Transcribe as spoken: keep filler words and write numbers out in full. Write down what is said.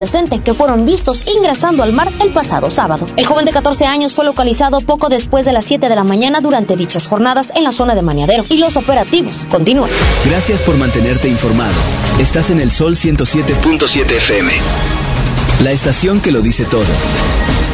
que fueron vistos ingresando al mar el pasado sábado. El joven de catorce años fue localizado poco después de las siete de la mañana durante dichas jornadas en la zona de Maniadero y los operativos continúan. Gracias por mantenerte informado. Estás en el Sol ciento siete punto siete F M, la estación que lo dice todo.